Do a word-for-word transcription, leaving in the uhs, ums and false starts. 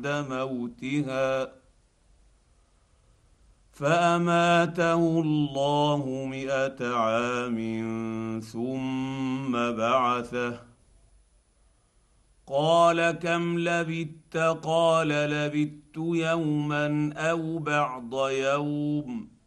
موتها فاماته الله مائه عام ثم بعثه قال كم لبثت قال لبثت يوما او بعض يوم